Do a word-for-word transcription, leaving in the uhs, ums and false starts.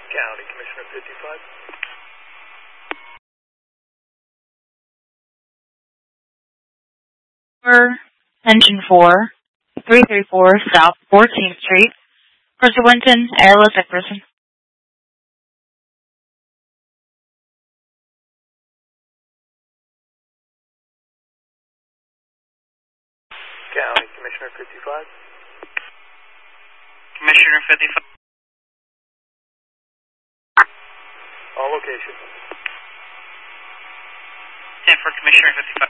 County Commissioner fifty-five. Engine four, three three four South fourteenth Street, Crystal Winton, airless person. County Commissioner fifty-five. Commissioner fifty-five. All locations. ten for Commissioner fifty-five.